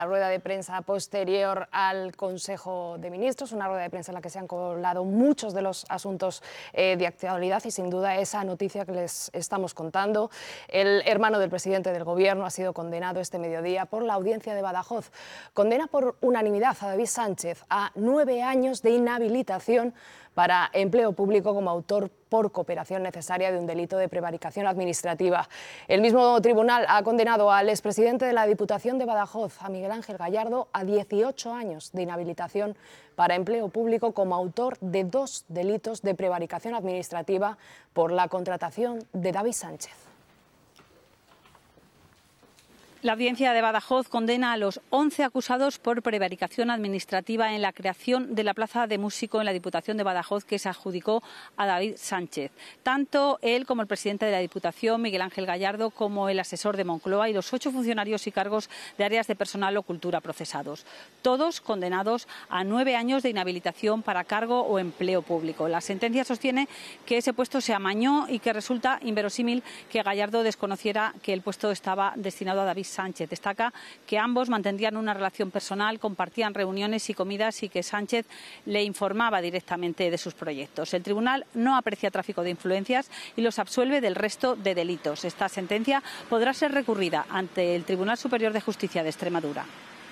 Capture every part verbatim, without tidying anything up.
La rueda de prensa posterior al Consejo de Ministros, una rueda de prensa en la que se han colado muchos de los asuntos eh, de actualidad y sin duda esa noticia que les estamos contando. El hermano del presidente del Gobierno ha sido condenado este mediodía por la Audiencia de Badajoz. Condena por unanimidad a David Sánchez a nueve años de inhabilitación para empleo público como autor por cooperación necesaria de un delito de prevaricación administrativa. El mismo tribunal ha condenado al expresidente de la Diputación de Badajoz, a Miguel Ángel Gallardo, a dieciocho años de inhabilitación para empleo público como autor de dos delitos de prevaricación administrativa por la contratación de David Sánchez. La Audiencia de Badajoz condena a los once acusados por prevaricación administrativa en la creación de la plaza de músico en la Diputación de Badajoz que se adjudicó a David Sánchez. Tanto él como el presidente de la Diputación, Miguel Ángel Gallardo, como el asesor de Moncloa y los ocho funcionarios y cargos de áreas de personal o cultura procesados. Todos condenados a nueve años de inhabilitación para cargo o empleo público. La sentencia sostiene que ese puesto se amañó y que resulta inverosímil que Gallardo desconociera que el puesto estaba destinado a David Sánchez. Destaca que ambos mantendrían una relación personal, compartían reuniones y comidas y que Sánchez le informaba directamente de sus proyectos. El tribunal no aprecia tráfico de influencias y los absuelve del resto de delitos. Esta sentencia podrá ser recurrida ante el Tribunal Superior de Justicia de Extremadura.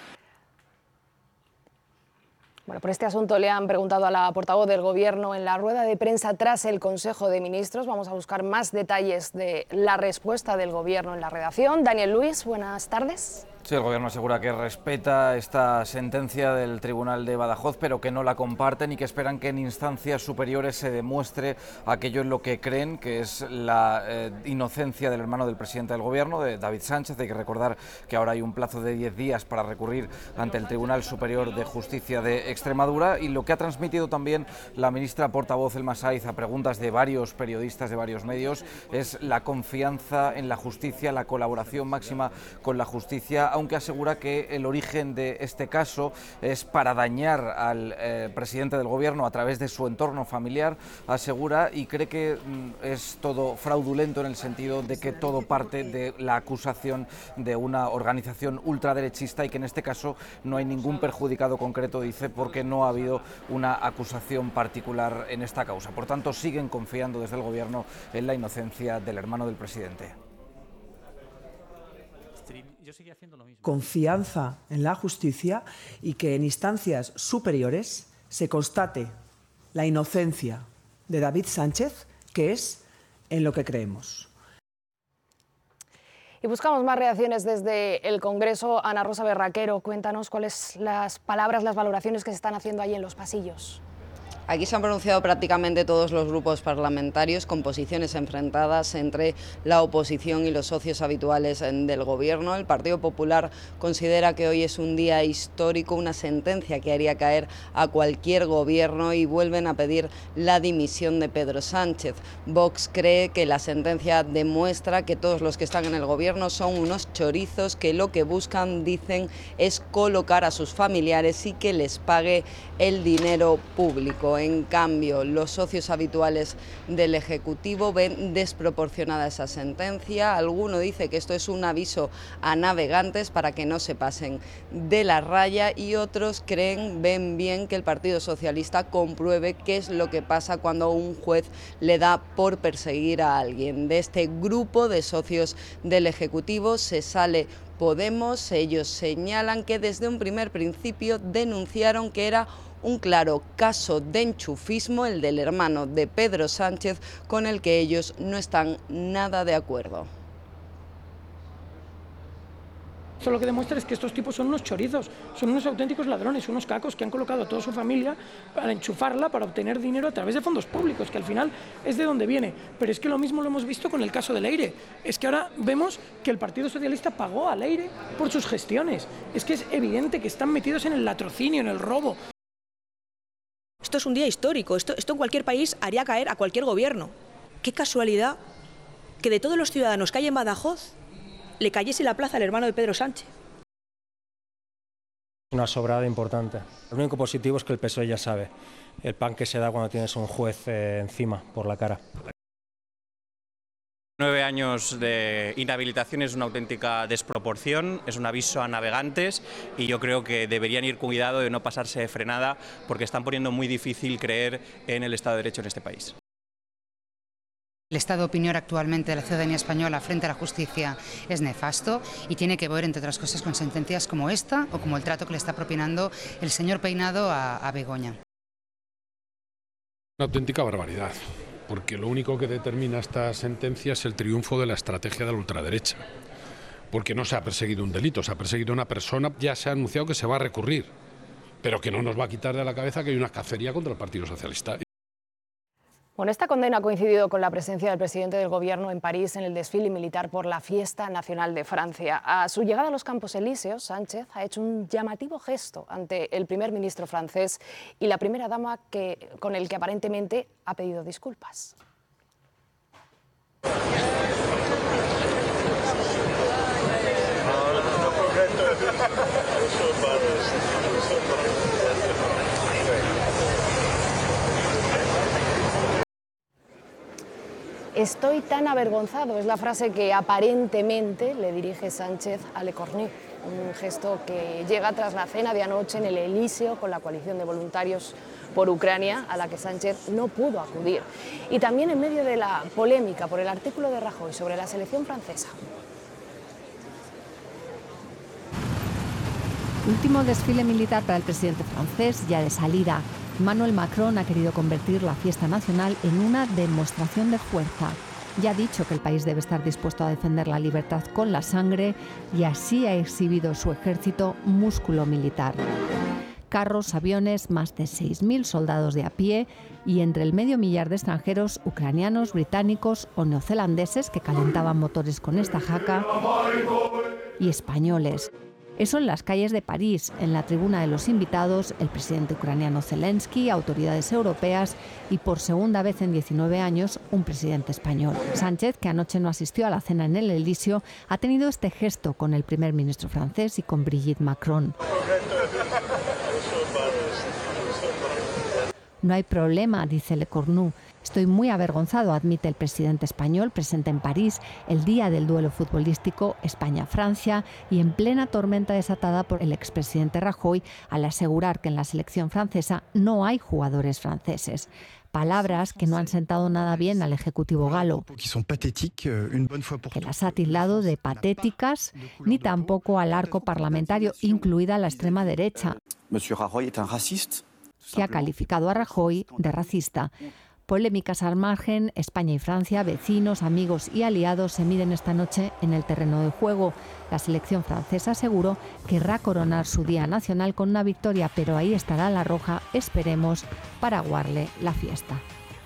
Bueno, por este asunto le han preguntado a la portavoz del Gobierno en la rueda de prensa tras el Consejo de Ministros. Vamos a buscar más detalles de la respuesta del Gobierno en la redacción. Daniel Luis, buenas tardes. Sí, el Gobierno asegura que respeta esta sentencia del Tribunal de Badajoz, pero que no la comparten y que esperan que en instancias superiores se demuestre aquello en lo que creen, que es la eh, inocencia del hermano del presidente del Gobierno, de David Sánchez. Hay que recordar que ahora hay un plazo de diez días para recurrir ante el Tribunal Superior de Justicia de Extremadura, y lo que ha transmitido también la ministra portavoz Elma Saiz a preguntas de varios periodistas de varios medios es la confianza en la justicia, la colaboración máxima con la justicia, aunque asegura que el origen de este caso es para dañar al eh, presidente del Gobierno a través de su entorno familiar, asegura, y cree que mm, es todo fraudulento en el sentido de que todo parte de la acusación de una organización ultraderechista y que en este caso no hay ningún perjudicado concreto, dice, porque no ha habido una acusación particular en esta causa. Por tanto, siguen confiando desde el Gobierno en la inocencia del hermano del presidente. Confianza en la justicia y que en instancias superiores se constate la inocencia de David Sánchez, que es en lo que creemos. Y buscamos más reacciones desde el Congreso. Ana Rosa Berraquero, cuéntanos cuáles las palabras, las valoraciones que se están haciendo allí en los pasillos. Aquí se han pronunciado prácticamente todos los grupos parlamentarios con posiciones enfrentadas entre la oposición y los socios habituales del Gobierno. El Partido Popular considera que hoy es un día histórico, una sentencia que haría caer a cualquier gobierno, y vuelven a pedir la dimisión de Pedro Sánchez. Vox cree que la sentencia demuestra que todos los que están en el Gobierno son unos chorizos que lo que buscan, dicen, es colocar a sus familiares y que les pague el dinero público. En cambio, los socios habituales del Ejecutivo ven desproporcionada esa sentencia. Alguno dice que esto es un aviso a navegantes para que no se pasen de la raya, y otros creen, ven bien que el Partido Socialista compruebe qué es lo que pasa cuando un juez le da por perseguir a alguien. De este grupo de socios del Ejecutivo se sale Podemos. Ellos señalan que desde un primer principio denunciaron que era un claro caso de enchufismo el del hermano de Pedro Sánchez, con el que ellos no están nada de acuerdo. Esto lo que demuestra es que estos tipos son unos chorizos, son unos auténticos ladrones, unos cacos que han colocado a toda su familia para enchufarla, para obtener dinero a través de fondos públicos, que al final es de donde viene. Pero es que lo mismo lo hemos visto con el caso del Leire. Es que ahora vemos que el Partido Socialista pagó al Leire por sus gestiones. Es que es evidente que están metidos en el latrocinio, en el robo. Esto es un día histórico, esto, esto en cualquier país haría caer a cualquier gobierno. Qué casualidad que de todos los ciudadanos que hay en Badajoz le cayese la plaza al hermano de Pedro Sánchez. Una sobrada importante. Lo único positivo es que el P S O E ya sabe el pan que se da cuando tienes un juez eh, encima por la cara. Nueve años. años de inhabilitación es una auténtica desproporción, es un aviso a navegantes y yo creo que deberían ir con cuidado de no pasarse de frenada porque están poniendo muy difícil creer en el Estado de Derecho en este país. El estado de opinión actualmente de la ciudadanía española frente a la justicia es nefasto y tiene que ver, entre otras cosas, con sentencias como esta o como el trato que le está propinando el señor Peinado a, a Begoña. Una auténtica barbaridad, porque lo único que determina esta sentencia es el triunfo de la estrategia de la ultraderecha. Porque no se ha perseguido un delito, se ha perseguido una persona, ya se ha anunciado que se va a recurrir, pero que no nos va a quitar de la cabeza que hay una cacería contra el Partido Socialista. Bueno, esta condena ha coincidido con la presencia del presidente del Gobierno en París en el desfile militar por la Fiesta Nacional de Francia. A su llegada a los Campos Elíseos, Sánchez ha hecho un llamativo gesto ante el primer ministro francés y la primera dama que, con el que aparentemente ha pedido disculpas. Estoy tan avergonzado, es la frase que aparentemente le dirige Sánchez a Le Cornu, un gesto que llega tras la cena de anoche en el Elíseo con la coalición de voluntarios por Ucrania, a la que Sánchez no pudo acudir. Y también en medio de la polémica por el artículo de Rajoy sobre la selección francesa. Último desfile militar para el presidente francés, ya de salida. Emmanuel Macron ha querido convertir la fiesta nacional en una demostración de fuerza. Ya ha dicho que el país debe estar dispuesto a defender la libertad con la sangre y así ha exhibido su ejército músculo militar. Carros, aviones, más de seis mil soldados de a pie y entre el medio millar de extranjeros ucranianos, británicos o neozelandeses que calentaban motores con esta jaca y españoles. Eso en las calles de París, en la tribuna de los invitados, el presidente ucraniano Zelensky, autoridades europeas y por segunda vez en diecinueve años, un presidente español. Sánchez, que anoche no asistió a la cena en el Elíseo, ha tenido este gesto con el primer ministro francés y con Brigitte Macron. No hay problema, dice Le Cornu. Estoy muy avergonzado, admite el presidente español, presente en París el día del duelo futbolístico España-Francia y en plena tormenta desatada por el expresidente Rajoy al asegurar que en la selección francesa no hay jugadores franceses. Palabras que no han sentado nada bien al ejecutivo galo, que las ha tildado de patéticas, ni tampoco al arco parlamentario, incluida la extrema derecha, que ha calificado a Rajoy de racista. Polémicas al margen, España y Francia, vecinos, amigos y aliados se miden esta noche en el terreno de juego. La selección francesa aseguró querrá coronar su Día Nacional con una victoria, pero ahí estará la roja, esperemos, para aguarle la fiesta.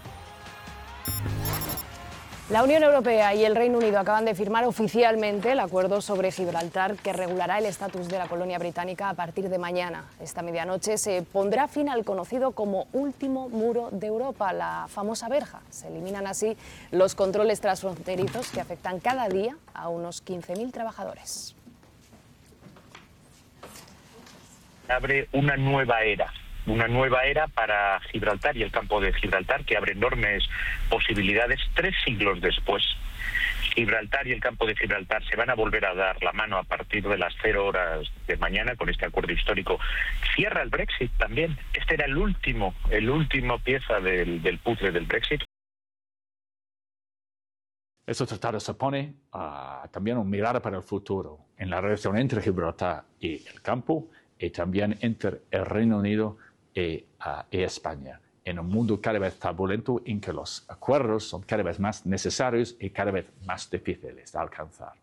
La Unión Europea y el Reino Unido acaban de firmar oficialmente el acuerdo sobre Gibraltar que regulará el estatus de la colonia británica a partir de mañana. Esta medianoche se pondrá fin al conocido como último muro de Europa, la famosa verja. Se eliminan así los controles transfronterizos que afectan cada día a unos quince mil trabajadores. Abre una nueva era. Una nueva era para Gibraltar y el campo de Gibraltar que abre enormes posibilidades tres siglos después. Gibraltar y el campo de Gibraltar se van a volver a dar la mano a partir de las cero horas de mañana con este acuerdo histórico. Cierra el Brexit también. Este era el último, el último pieza del, del puzzle del Brexit. Este tratado supone uh, también un mirar para el futuro en la relación entre Gibraltar y el campo y también entre el Reino Unido y, uh, y España, en un mundo cada vez turbulento en que los acuerdos son cada vez más necesarios y cada vez más difíciles de alcanzar.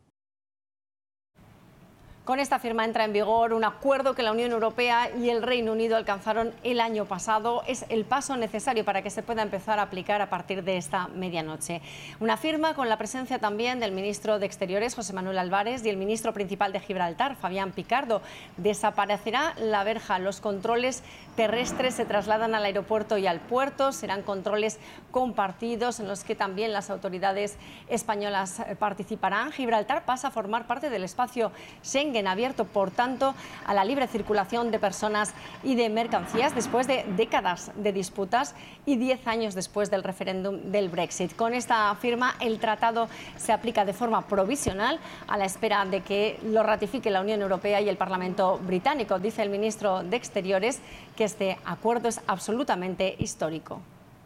Con esta firma entra en vigor un acuerdo que la Unión Europea y el Reino Unido alcanzaron el año pasado. Es el paso necesario para que se pueda empezar a aplicar a partir de esta medianoche. Una firma con la presencia también del ministro de Exteriores, José Manuel Álvarez, y el ministro principal de Gibraltar, Fabián Picardo. Desaparecerá la verja. Los controles terrestres se trasladan al aeropuerto y al puerto. Serán controles compartidos en los que también las autoridades españolas participarán. Gibraltar pasa a formar parte del espacio Schengen en abierto, por tanto, a la libre circulación de personas y de mercancías después de décadas de disputas y diez años después del referéndum del Brexit. Con esta firma, el tratado se aplica de forma provisional a la espera de que lo ratifique la Unión Europea y el Parlamento británico. Dice el ministro de Exteriores que este acuerdo es absolutamente histórico.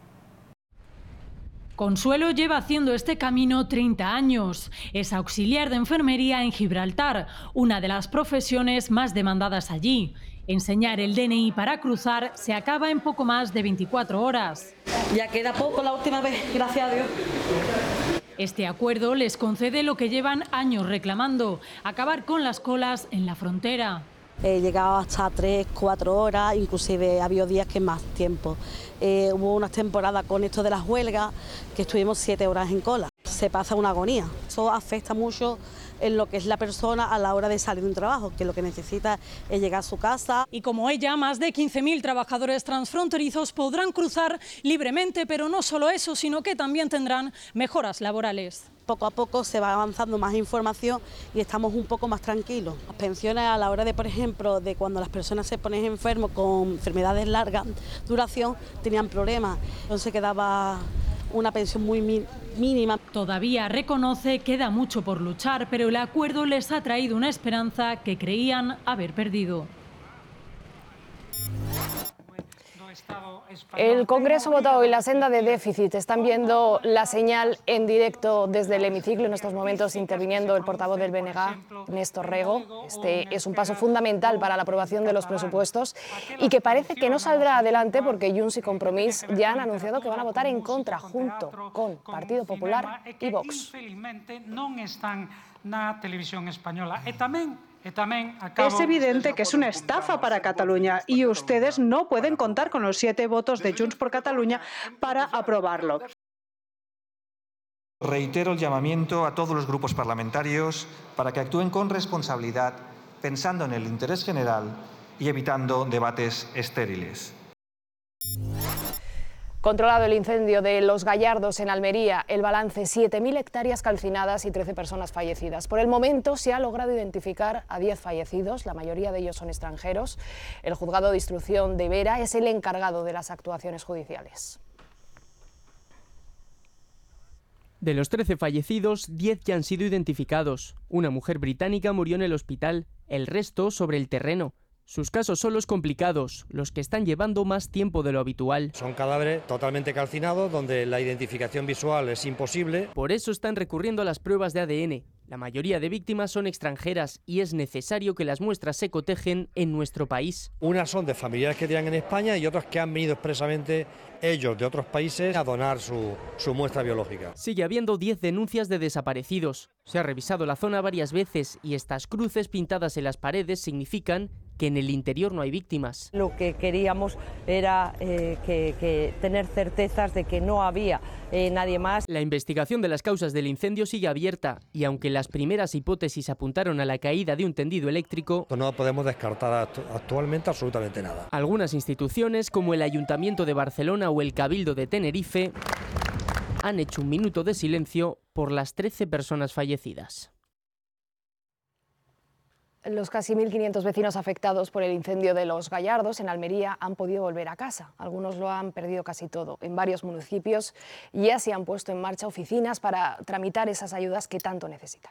Consuelo lleva haciendo este camino treinta años. Es auxiliar de enfermería en Gibraltar, una de las profesiones más demandadas allí. Enseñar el D N I para cruzar se acaba en poco más de veinticuatro horas. Ya queda poco la última vez, gracias a Dios. Este acuerdo les concede lo que llevan años reclamando, acabar con las colas en la frontera. He llegado hasta tres, cuatro horas, inclusive ha habido días que más tiempo. Eh, hubo unas temporadas con esto de las huelgas que estuvimos siete horas en cola. Se pasa una agonía. Eso afecta mucho en lo que es la persona a la hora de salir de un trabajo, que lo que necesita es llegar a su casa. Y como ella, más de quince mil trabajadores transfronterizos podrán cruzar libremente, pero no solo eso, sino que también tendrán mejoras laborales. Poco a poco se va avanzando más información y estamos un poco más tranquilos. Las pensiones a la hora de, por ejemplo, de cuando las personas se ponen enfermos con enfermedades largas duración, tenían problemas, entonces quedaba una pensión muy mínima. Todavía reconoce que queda mucho por luchar, pero el acuerdo les ha traído una esperanza que creían haber perdido. El Congreso vota hoy la senda de déficit. Están viendo la señal en directo desde el hemiciclo. En estos momentos interviniendo el portavoz del B N G, Néstor Rego. Este es un paso fundamental para la aprobación de los presupuestos y que parece que no saldrá adelante porque Junts y Compromís ya han anunciado que van a votar en contra junto con Partido Popular y Vox. Es evidente que es una estafa para Cataluña y ustedes no pueden contar con los siete votos de Junts por Cataluña para aprobarlo. Reitero el llamamiento a todos los grupos parlamentarios para que actúen con responsabilidad, pensando en el interés general y evitando debates estériles. Controlado el incendio de Los Gallardos en Almería, el balance siete mil hectáreas calcinadas y trece personas fallecidas. Por el momento se ha logrado identificar a diez fallecidos, la mayoría de ellos son extranjeros. El juzgado de instrucción de Vera es el encargado de las actuaciones judiciales. De los trece fallecidos, diez ya han sido identificados. Una mujer británica murió en el hospital, el resto sobre el terreno. Sus casos son los complicados, los que están llevando más tiempo de lo habitual. Son cadáveres totalmente calcinados, donde la identificación visual es imposible. Por eso están recurriendo a las pruebas de A D N. La mayoría de víctimas son extranjeras y es necesario que las muestras se cotejen en nuestro país. Unas son de familiares que tienen en España y otras que han venido expresamente ellos de otros países a donar su, su muestra biológica. Sigue habiendo diez denuncias de desaparecidos. Se ha revisado la zona varias veces y estas cruces pintadas en las paredes significan que en el interior no hay víctimas. Lo que queríamos era eh, que, que tener certezas de que no había eh, nadie más. La investigación de las causas del incendio sigue abierta y aunque las primeras hipótesis apuntaron a la caída de un tendido eléctrico, no podemos descartar actualmente absolutamente nada. Algunas instituciones como el Ayuntamiento de Barcelona o el Cabildo de Tenerife han hecho un minuto de silencio por las trece personas fallecidas. Los casi mil quinientos vecinos afectados por el incendio de Los Gallardos en Almería han podido volver a casa. Algunos lo han perdido casi todo. En varios municipios ya se han puesto en marcha oficinas para tramitar esas ayudas que tanto necesitan.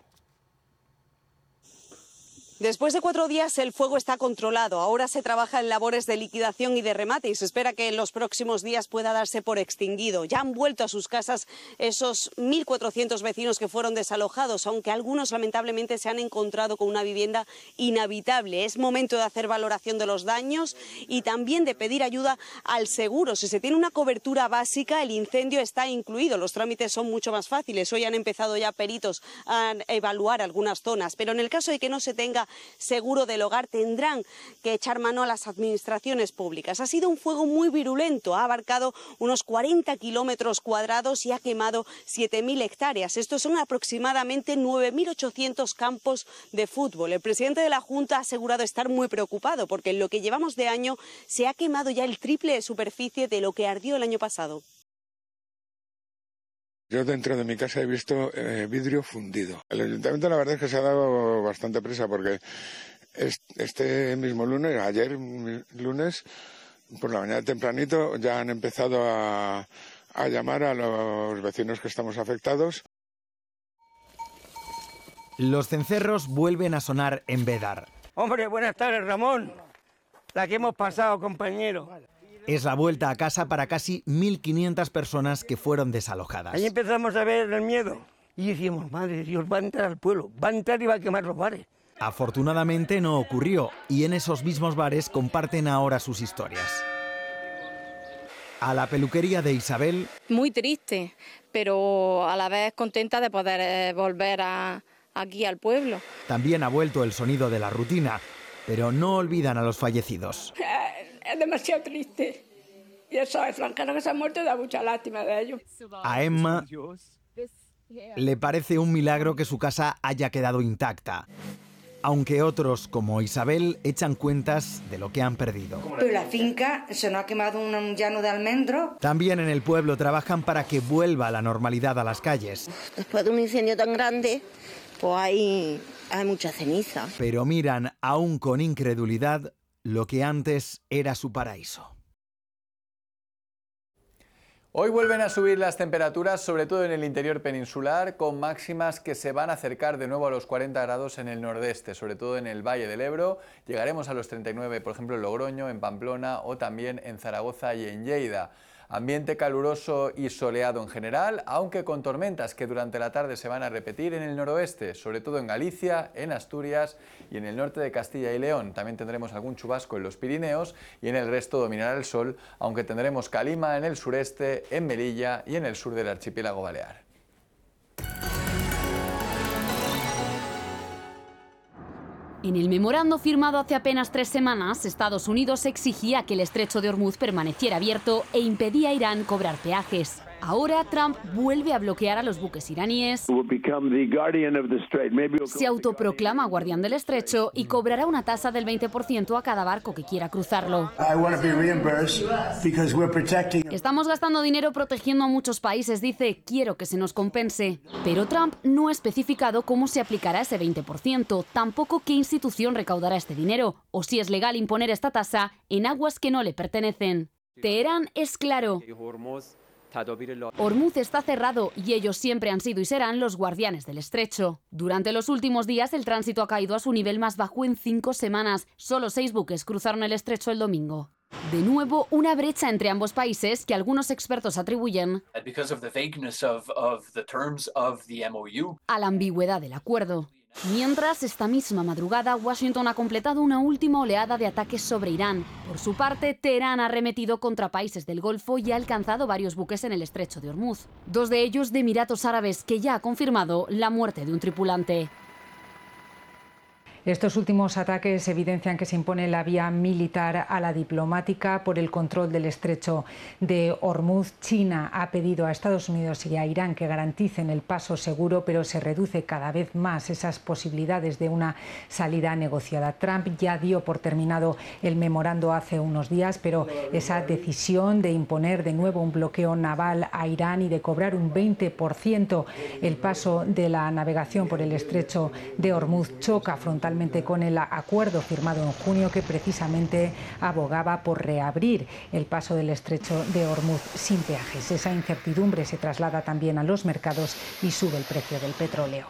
Después de cuatro días el fuego está controlado. Ahora se trabaja en labores de liquidación y de remate y se espera que en los próximos días pueda darse por extinguido. Ya han vuelto a sus casas esos mil cuatrocientos vecinos que fueron desalojados, aunque algunos lamentablemente se han encontrado con una vivienda inhabitable. Es momento de hacer valoración de los daños y también de pedir ayuda al seguro. Si se tiene una cobertura básica, el incendio está incluido. Los trámites son mucho más fáciles. Hoy han empezado ya peritos a evaluar algunas zonas, pero en el caso de que no se tenga seguro del hogar tendrán que echar mano a las administraciones públicas. Ha sido un fuego muy virulento, ha abarcado unos cuarenta kilómetros cuadrados y ha quemado siete mil hectáreas. Estos son aproximadamente nueve mil ochocientos campos de fútbol. El presidente de la Junta ha asegurado estar muy preocupado porque en lo que llevamos de año se ha quemado ya el triple de superficie de lo que ardió el año pasado. Yo dentro de mi casa he visto eh, vidrio fundido. El ayuntamiento la verdad es que se ha dado bastante prisa porque este mismo lunes, ayer lunes, por la mañana tempranito, ya han empezado a, a llamar a los vecinos que estamos afectados. Los cencerros vuelven a sonar en Bédar. Hombre, buenas tardes, Ramón. La que hemos pasado, compañero. Es la vuelta a casa para casi mil quinientas personas que fueron desalojadas. Ahí empezamos a ver el miedo y decíamos, madre de Dios, va a entrar al pueblo, va a entrar y va a quemar los bares. Afortunadamente no ocurrió y en esos mismos bares comparten ahora sus historias. A la peluquería de Isabel... Muy triste, pero a la vez contenta de poder eh, volver a, aquí al pueblo. También ha vuelto el sonido de la rutina, pero no olvidan a los fallecidos. Es demasiado triste. Y esos extranjeros que se han muerto da mucha lástima de ellos. A Emma le parece un milagro que su casa haya quedado intacta, aunque otros, como Isabel, echan cuentas de lo que han perdido. Pero la finca se nos ha quemado un llano de almendros. También en el pueblo trabajan para que vuelva la normalidad a las calles. Después de un incendio tan grande, pues hay, hay mucha ceniza. Pero miran, aún con incredulidad, lo que antes era su paraíso. Hoy vuelven a subir las temperaturas, sobre todo en el interior peninsular, con máximas que se van a acercar de nuevo a los cuarenta grados en el nordeste, sobre todo en el Valle del Ebro. Llegaremos a los treinta y nueve, por ejemplo, en Logroño, en Pamplona o también en Zaragoza y en Lleida. Ambiente caluroso y soleado en general, aunque con tormentas que durante la tarde se van a repetir en el noroeste, sobre todo en Galicia, en Asturias y en el norte de Castilla y León. También tendremos algún chubasco en los Pirineos y en el resto dominará el sol, aunque tendremos calima en el sureste, en Melilla y en el sur del archipiélago balear. En el memorando firmado hace apenas tres semanas, Estados Unidos exigía que el estrecho de Hormuz permaneciera abierto e impedía a Irán cobrar peajes. Ahora Trump vuelve a bloquear a los buques iraníes, se autoproclama guardián del estrecho y cobrará una tasa del veinte por ciento a cada barco que quiera cruzarlo. Estamos gastando dinero protegiendo a muchos países, dice, quiero que se nos compense. Pero Trump no ha especificado cómo se aplicará ese veinte por ciento, tampoco qué institución recaudará este dinero, o si es legal imponer esta tasa en aguas que no le pertenecen. Teherán es claro. Hormuz está cerrado y ellos siempre han sido y serán los guardianes del estrecho. Durante los últimos días el tránsito ha caído a su nivel más bajo en cinco semanas. Solo seis buques cruzaron el estrecho el domingo. De nuevo, una brecha entre ambos países que algunos expertos atribuyen a la ambigüedad del acuerdo. Mientras, esta misma madrugada, Washington ha completado una última oleada de ataques sobre Irán. Por su parte, Teherán ha arremetido contra países del Golfo y ha alcanzado varios buques en el estrecho de Hormuz. Dos de ellos de Emiratos Árabes, que ya ha confirmado la muerte de un tripulante. Estos últimos ataques evidencian que se impone la vía militar a la diplomática por el control del estrecho de Hormuz. China ha pedido a Estados Unidos y a Irán que garanticen el paso seguro, pero se reduce cada vez más esas posibilidades de una salida negociada. Trump ya dio por terminado el memorando hace unos días, pero esa decisión de imponer de nuevo un bloqueo naval a Irán y de cobrar un veinte por ciento el paso de la navegación por el estrecho de Hormuz choca frontalmente con el acuerdo firmado en junio que precisamente abogaba por reabrir el paso del estrecho de Hormuz sin peajes. Esa incertidumbre se traslada también a los mercados y sube el precio del petróleo.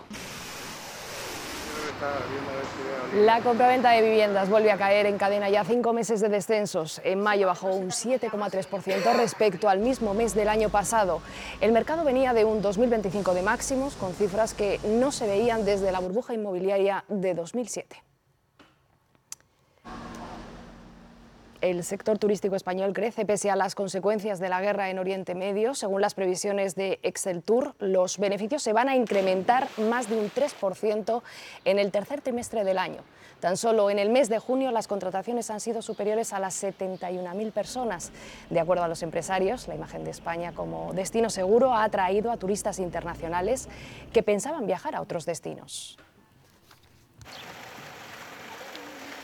La compraventa de viviendas vuelve a caer, encadena ya cinco meses de descensos. En mayo bajó un siete coma tres por ciento respecto al mismo mes del año pasado. El mercado venía de un dos mil veinticinco de máximos, con cifras que no se veían desde la burbuja inmobiliaria de dos mil siete. El sector turístico español crece pese a las consecuencias de la guerra en Oriente Medio. Según las previsiones de Exceltur, los beneficios se van a incrementar más de un tres por ciento en el tercer trimestre del año. Tan solo en el mes de junio las contrataciones han sido superiores a las setenta y una mil personas. De acuerdo a los empresarios, la imagen de España como destino seguro ha atraído a turistas internacionales que pensaban viajar a otros destinos.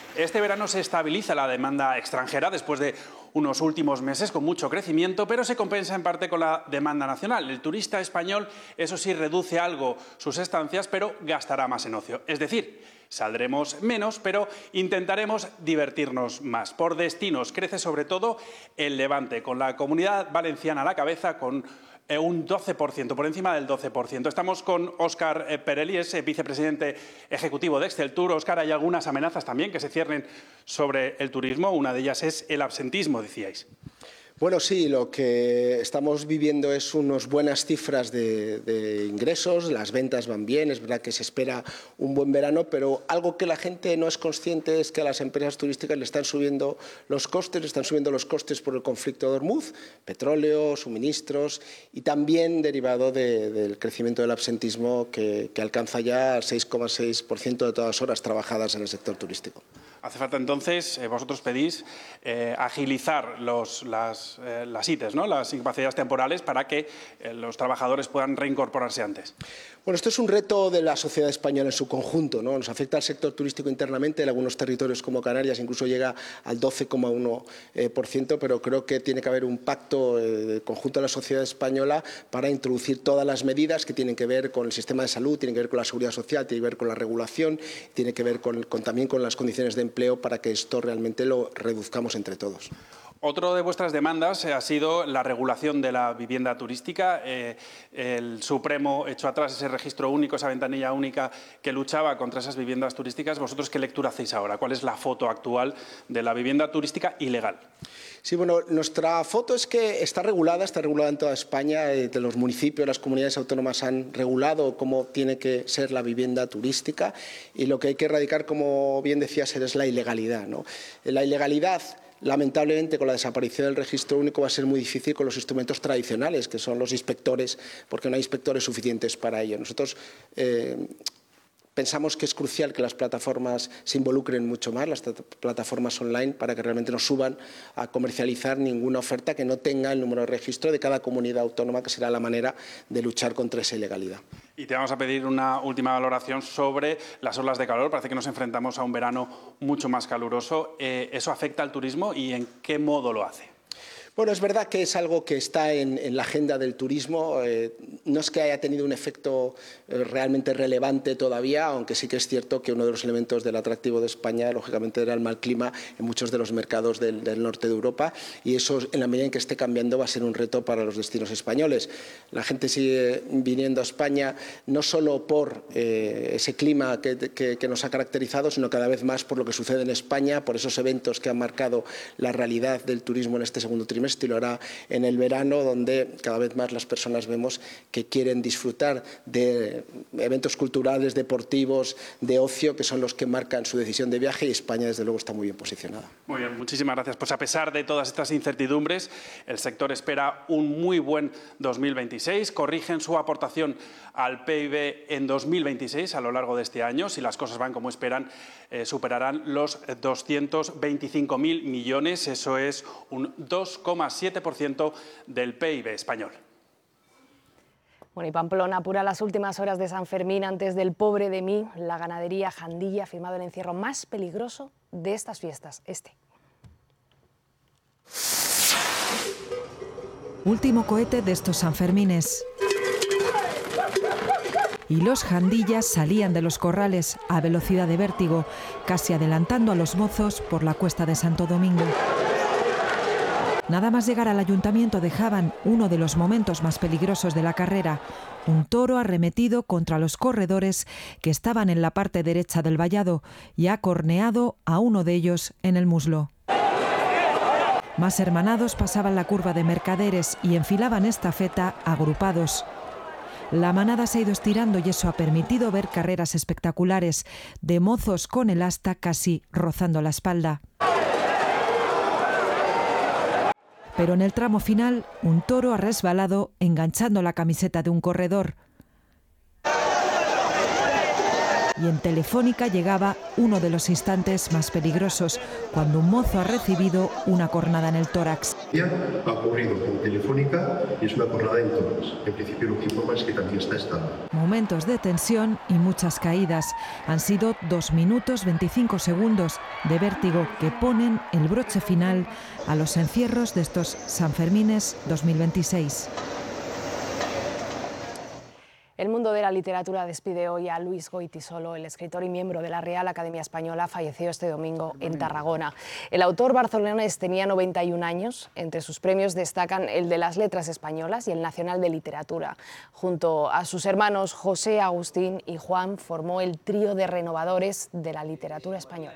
Este verano se estabiliza la demanda extranjera después de unos últimos meses con mucho crecimiento, pero se compensa en parte con la demanda nacional. El turista español, eso sí, reduce algo sus estancias, pero gastará más en ocio. Es decir, saldremos menos, pero intentaremos divertirnos más. Por destinos crece sobre todo el Levante, con la Comunidad Valenciana a la cabeza, con un doce por ciento, por encima del doce por ciento. Estamos con Óscar Perelli, es vicepresidente ejecutivo de Exceltur. Óscar, hay algunas amenazas también que se ciernen sobre el turismo. Una de ellas es el absentismo, decíais. Bueno, sí, lo que estamos viviendo es unas buenas cifras de, de ingresos, las ventas van bien, es verdad que se espera un buen verano, pero algo que la gente no es consciente es que a las empresas turísticas le están subiendo los costes, le están subiendo los costes por el conflicto de Ormuz, petróleo, suministros y también derivado de, del crecimiento del absentismo que, que alcanza ya el seis coma seis por ciento de todas las horas trabajadas en el sector turístico. Hace falta entonces, eh, vosotros pedís eh, agilizar los, las, eh, las I T E S, ¿no? Las incapacidades temporales, para que eh, los trabajadores puedan reincorporarse antes. Bueno, esto es un reto de la sociedad española en su conjunto, ¿no? Nos afecta al sector turístico internamente, en algunos territorios como Canarias incluso llega al doce coma uno por ciento, pero creo que tiene que haber un pacto eh, conjunto de la sociedad española para introducir todas las medidas que tienen que ver con el sistema de salud, tienen que ver con la seguridad social, tienen que ver con la regulación, tienen que ver con, con, también con las condiciones de empleo para que esto realmente lo reduzcamos entre todos. Otro de vuestras demandas ha sido la regulación de la vivienda turística. Eh, el Supremo echó atrás ese registro único, esa ventanilla única que luchaba contra esas viviendas turísticas. ¿Vosotros qué lectura hacéis ahora? ¿Cuál es la foto actual de la vivienda turística ilegal? Sí, bueno, nuestra foto es que está regulada, está regulada en toda España. Eh, de los municipios, las comunidades autónomas han regulado cómo tiene que ser la vivienda turística y lo que hay que erradicar, como bien decías, es la ilegalidad, ¿no? La ilegalidad, lamentablemente, con la desaparición del registro único va a ser muy difícil con los instrumentos tradicionales, que son los inspectores, porque no hay inspectores suficientes para ello. Nosotros eh, pensamos que es crucial que las plataformas se involucren mucho más, las plataformas online, para que realmente no suban a comercializar ninguna oferta que no tenga el número de registro de cada comunidad autónoma, que será la manera de luchar contra esa ilegalidad. Y te vamos a pedir una última valoración sobre las olas de calor. Parece que nos enfrentamos a un verano mucho más caluroso. Eh, ¿Eso afecta al turismo y en qué modo lo hace? Bueno, es verdad que es algo que está en, en la agenda del turismo. Eh, no es que haya tenido un efecto eh, realmente relevante todavía, aunque sí que es cierto que uno de los elementos del atractivo de España, lógicamente, era el mal clima en muchos de los mercados del, del norte de Europa, y eso, en la medida en que esté cambiando, va a ser un reto para los destinos españoles. La gente sigue viniendo a España no solo por eh, ese clima que, que, que nos ha caracterizado, sino cada vez más por lo que sucede en España, por esos eventos que han marcado la realidad del turismo en este segundo trimestre, y lo hará en el verano, donde cada vez más las personas vemos que quieren disfrutar de eventos culturales, deportivos, de ocio, que son los que marcan su decisión de viaje, y España, desde luego, está muy bien posicionada. Muy bien, muchísimas gracias. Pues a pesar de todas estas incertidumbres, el sector espera un muy buen dos mil veintiséis. Corrigen su aportación al P I B en dos mil veintiséis a lo largo de este año. Si las cosas van como esperan, eh, superarán los doscientos veinticinco mil millones. Eso es un dos coma siete por ciento del P I B español. Bueno, y Pamplona apura las últimas horas de San Fermín antes del Pobre de mí. La ganadería Jandilla ha firmado el encierro más peligroso de estas fiestas, este. Último cohete de estos Sanfermines. Y los Jandillas salían de los corrales a velocidad de vértigo, casi adelantando a los mozos por la cuesta de Santo Domingo. Nada más llegar al ayuntamiento dejaban uno de los momentos más peligrosos de la carrera, un toro arremetido contra los corredores que estaban en la parte derecha del vallado y ha corneado a uno de ellos en el muslo. Más hermanados pasaban la curva de mercaderes y enfilaban estafeta agrupados. La manada se ha ido estirando y eso ha permitido ver carreras espectaculares de mozos con el asta casi rozando la espalda. Pero en el tramo final, un toro ha resbalado enganchando la camiseta de un corredor. y en Telefónica llegaba uno de los instantes más peligrosos, cuando un mozo ha recibido una cornada en el tórax. Ya ha ocurrido con Telefónica y es una cornada en tórax. En principio lo que informa es que también está estable. Momentos de tensión y muchas caídas. Han sido dos minutos veinticinco segundos de vértigo que ponen el broche final a los encierros de estos Sanfermines dos mil veintiséis. El mundo de la literatura despide hoy a Luis Goytisolo, el escritor y miembro de la Real Academia Española, falleció este domingo en Tarragona. El autor barcelonés tenía noventa y un años. Entre sus premios destacan el de las Letras Españolas y el Nacional de Literatura. Junto a sus hermanos José, Agustín y Juan, formó el trío de renovadores de la literatura española.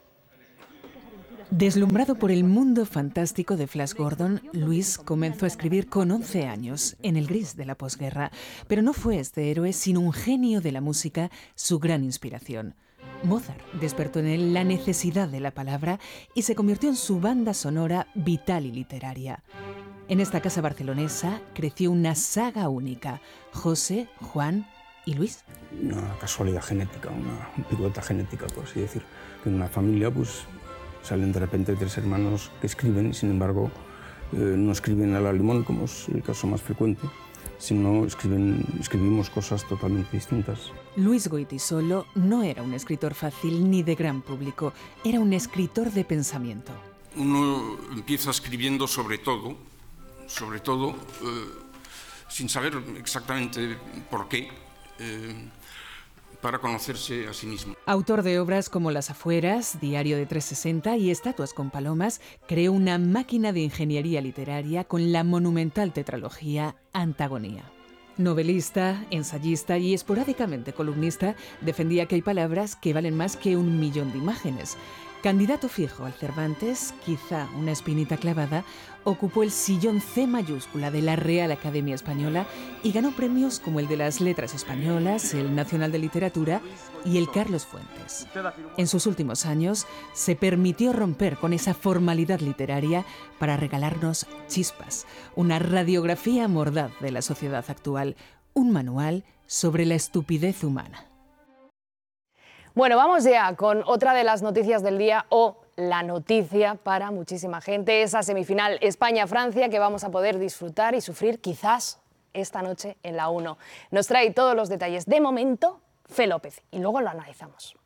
Deslumbrado por el mundo fantástico de Flash Gordon, Luis comenzó a escribir con once años, en el gris de la posguerra. Pero no fue este héroe, sino un genio de la música, su gran inspiración. Mozart despertó en él la necesidad de la palabra y se convirtió en su banda sonora vital y literaria. En esta casa barcelonesa creció una saga única: José, Juan y Luis. Una casualidad genética, una pirueta genética, por así decir. En una familia, pues, salen de repente tres hermanos que escriben y, sin embargo, eh, no escriben a la limón, como es el caso más frecuente, sino escriben, escribimos cosas totalmente distintas. Luis Goytisolo no era un escritor fácil ni de gran público, era un escritor de pensamiento. Uno empieza escribiendo sobre todo, sobre todo, eh, sin saber exactamente por qué, eh, para conocerse a sí mismo. Autor de obras como Las Afueras, Diario de trescientos sesenta y Estatuas con Palomas, creó una máquina de ingeniería literaria con la monumental tetralogía Antagonía. Novelista, ensayista y esporádicamente columnista, defendía que hay palabras que valen más que un millón de imágenes. Candidato fijo al Cervantes, quizá una espinita clavada, ocupó el sillón C mayúscula de la Real Academia Española y ganó premios como el de las Letras Españolas, el Nacional de Literatura y el Carlos Fuentes. En sus últimos años se permitió romper con esa formalidad literaria para regalarnos Chispas, una radiografía mordaz de la sociedad actual, un manual sobre la estupidez humana. Bueno, vamos ya con otra de las noticias del día, o la noticia para muchísima gente, esa semifinal España-Francia que vamos a poder disfrutar y sufrir quizás esta noche en la uno. Nos trae todos los detalles de momento Fe López y luego lo analizamos.